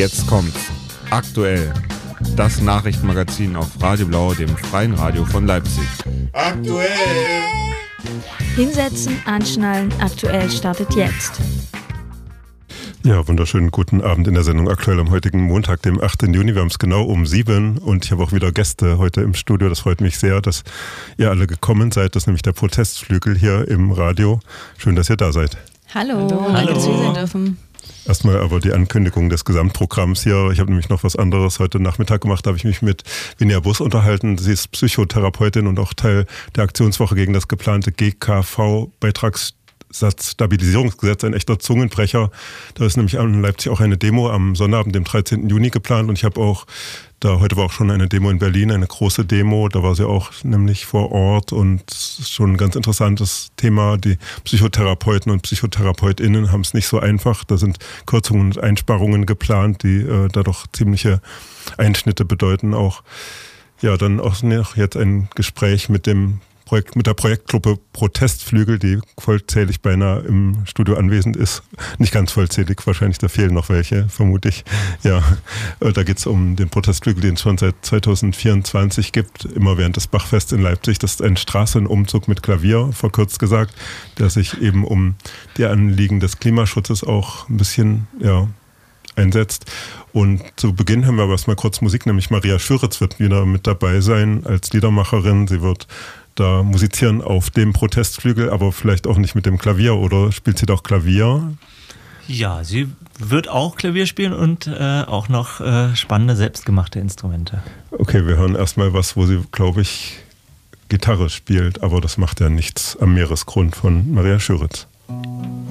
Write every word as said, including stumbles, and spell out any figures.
Jetzt kommt's. Aktuell. Das Nachrichtenmagazin auf Radio Blau, dem freien Radio von Leipzig. Aktuell! Hinsetzen, anschnallen, aktuell startet jetzt. Ja, wunderschönen guten Abend in der Sendung Aktuell am heutigen Montag, dem achten Juni. Wir haben es genau um sieben und ich habe auch wieder Gäste heute im Studio. Das freut mich sehr, dass ihr alle gekommen seid. Das ist nämlich der Protestflügel hier im Radio. Schön, dass ihr da seid. Hallo, Hallo. danke, dass wir hier sein dürfen. Erstmal aber die Ankündigung des Gesamtprogramms hier. Ich habe nämlich noch was anderes heute Nachmittag gemacht. Da habe ich mich mit Vinia Bus unterhalten. Sie ist Psychotherapeutin und auch Teil der Aktionswoche gegen das geplante G K V-Beitrags Stabilisierungsgesetz, ein echter Zungenbrecher. Da ist nämlich in Leipzig auch eine Demo am Sonnabend, dem dreizehnten Juni geplant und ich habe auch, da heute war auch schon eine Demo in Berlin, eine große Demo, da war sie auch nämlich vor Ort und schon ein ganz interessantes Thema. Die Psychotherapeuten und PsychotherapeutInnen haben es nicht so einfach. Da sind Kürzungen und Einsparungen geplant, die äh, da doch ziemliche Einschnitte bedeuten. Auch ja, dann auch noch jetzt ein Gespräch mit dem Projekt, mit der Projektgruppe Protestflügel, die vollzählig beinahe im Studio anwesend ist. Nicht ganz vollzählig, wahrscheinlich, da fehlen noch welche, vermute ich. Ja, da geht es um den Protestflügel, den es schon seit zweitausendvierundzwanzig gibt, immer während des Bachfests in Leipzig. Das ist ein Straßenumzug mit Klavier, verkürzt gesagt, der sich eben um die Anliegen des Klimaschutzes auch ein bisschen, ja, einsetzt. Und zu Beginn haben wir aber erstmal kurz Musik, nämlich Maria Schüritz wird wieder mit dabei sein als Liedermacherin. Sie wird da musizieren auf dem Protestflügel, aber vielleicht auch nicht mit dem Klavier, oder spielt sie doch Klavier? Ja, sie wird auch Klavier spielen und äh, auch noch äh, spannende selbstgemachte Instrumente. Okay, wir hören erstmal was, wo sie, glaube ich, Gitarre spielt, aber das macht ja nichts am Meeresgrund von Maria Schüritz.